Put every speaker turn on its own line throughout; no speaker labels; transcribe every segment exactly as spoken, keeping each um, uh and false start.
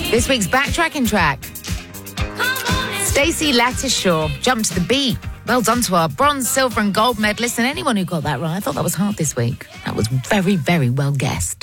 This week's backtracking track. Stacey Lattishaw, Jump to the Beat. Well done to our bronze, silver and gold medalists and anyone who got that right. I thought that was hard this week. That was very, very well guessed.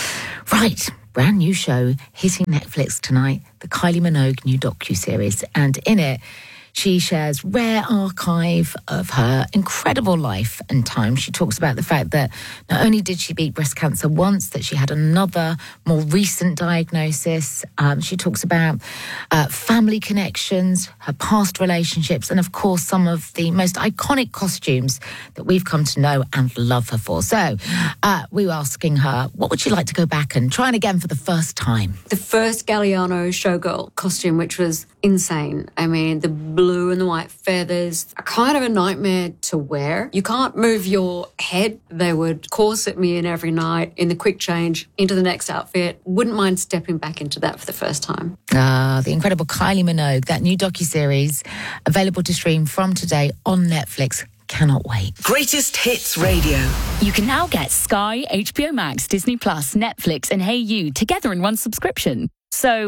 Right, brand new show hitting Netflix tonight, the Kylie Minogue new docuseries. And in it, she shares rare archive of her incredible life and time. She talks about the fact that not only did she beat breast cancer once, that she had another more recent diagnosis. Um, she talks about uh, family connections, her past relationships, and of course some of the most iconic costumes that we've come to know and love her for. So uh, we were asking her, what would she like to go back and try and again for the first time?
The first Galliano showgirl costume, which was insane. I mean, the blue and the white feathers are kind of a nightmare to wear. You can't move your head. They would corset me in every night in the quick change into the next outfit. Wouldn't mind stepping back into that for the first time.
Ah, the incredible Kylie Minogue, that new docuseries available to stream from today on Netflix. Cannot wait.
Greatest Hits Radio.
You can now get Sky, H B O Max, Disney Plus, Netflix and Hey You together in one subscription. So,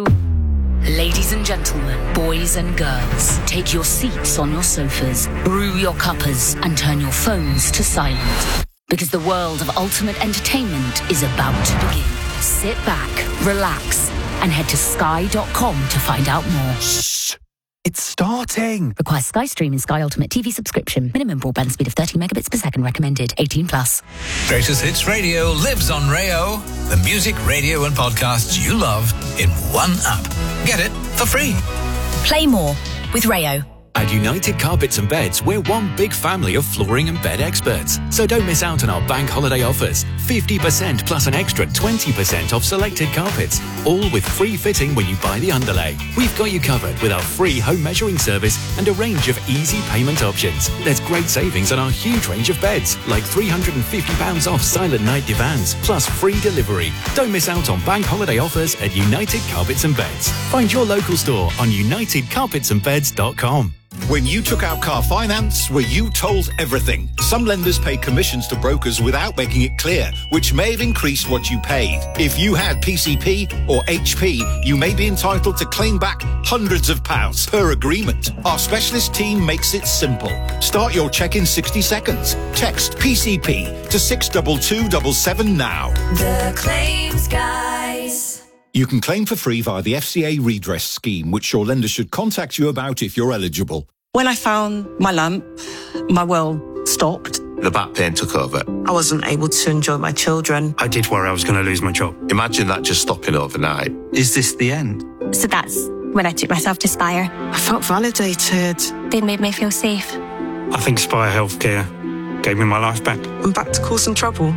ladies and gentlemen, boys and girls, take your seats on your sofas, brew your cuppers and turn your phones to silent. Because the world of ultimate entertainment is about to begin. Sit back, relax and head to sky dot com to find out more.
Shh! It's starting!
Requires Sky Stream and Sky Ultimate T V subscription. Minimum broadband speed of thirty megabits per second recommended. eighteen plus.
Greatest Hits Radio lives on Rayo. The music, radio and podcasts you love in one app. Get it for free.
Play more with Rayo.
At United Carpets and Beds, we're one big family of flooring and bed experts. So don't miss out on our bank holiday offers. fifty percent plus an extra twenty percent off selected carpets. All with free fitting when you buy the underlay. We've got you covered with our free home measuring service and a range of easy payment options. There's great savings on our huge range of beds, like three hundred fifty pounds off Silent Night divans, plus free delivery. Don't miss out on bank holiday offers at United Carpets and Beds. Find your local store on united carpets and beds dot com.
When you took out car finance, were you told everything? Some lenders pay commissions to brokers without making it clear, which may have increased what you paid. If you had P C P or H P, you may be entitled to claim back hundreds of pounds per agreement. Our specialist team makes it simple. Start your check in sixty seconds. Text P C P to six two two seven seven now.
The Claims Guys.
You can claim for free via the F C A redress scheme, which your lender should contact you about if you're eligible.
When I found my lump, my world stopped.
The back pain took over.
I wasn't able to enjoy my children.
I did worry I was going to lose my job.
Imagine that just stopping overnight.
Is this the end?
So that's when I took myself to Spire.
I felt validated.
They made me feel safe.
I think Spire Healthcare gave me my life back.
I'm back to causing trouble.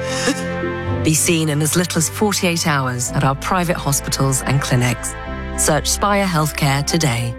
Be seen in as little as forty-eight hours at our private hospitals and clinics. Search Spire Healthcare today.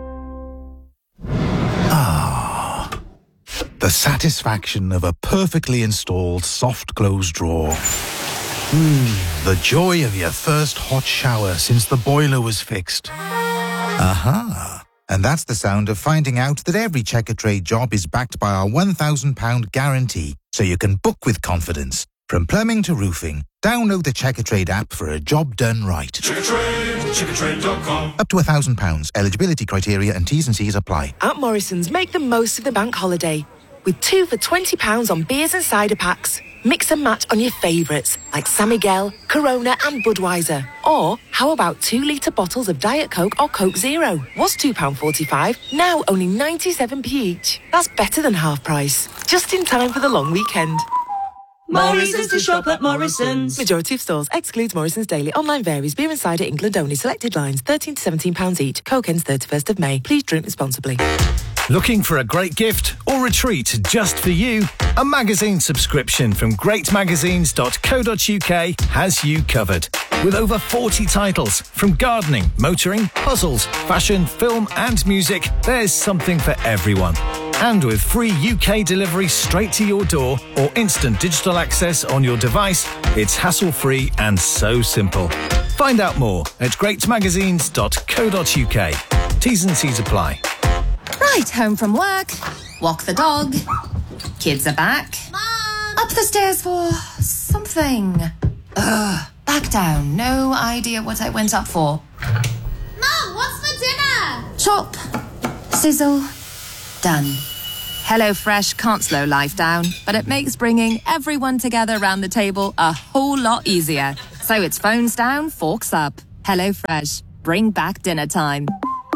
Ah, the satisfaction of a perfectly installed soft close drawer. Mm, the joy of your first hot shower since the boiler was fixed. Aha. And that's the sound of finding out that every Checkatrade job is backed by our one thousand pounds guarantee, so you can book with confidence. From plumbing to roofing, download the Checkatrade app for a job done right.
Checkatrade, checkatrade dot com.
Up to one thousand pounds. Eligibility criteria and T's and C's apply.
At Morrison's, make the most of the bank holiday. With two for twenty pounds on beers and cider packs. Mix and match on your favourites, like San Miguel, Corona and Budweiser. Or, how about two litre bottles of Diet Coke or Coke Zero? Was two pounds forty-five, now only ninety-seven p each. That's better than half price. Just in time for the long weekend.
Morrison's to shop at Morrison's.
Majority of stores excludes Morrison's Daily. Online varies. Beer and cider England only. Selected lines thirteen to seventeen pounds each. Coke ends thirty-first of May. Please drink responsibly.
Looking for a great gift or retreat just for you? A magazine subscription from great magazines dot co dot uk has you covered. With over forty titles from gardening, motoring, puzzles, fashion, film and music, there's something for everyone. And with free U K delivery straight to your door or instant digital access on your device, it's hassle-free and so simple. Find out more at great magazines dot co dot uk. T's and C's apply.
Right, home from work, walk the dog, kids are back, Mom. Up the stairs for something. Ugh, that back down. No idea what I went up for.
Mum, what's for dinner?
Chop, sizzle, done. HelloFresh can't slow life down, but it makes bringing everyone together around the table a whole lot easier. So it's phones down, forks up. HelloFresh, bring back dinner time.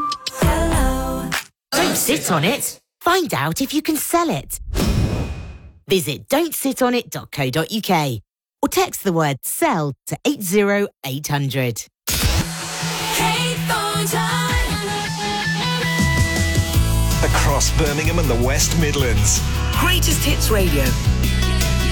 Don't sit on it. Find out if you can sell it. Visit don't sit on it dot co dot uk or text the word sell to eight zero eight hundred.
Across Birmingham and the West Midlands.
Greatest Hits Radio.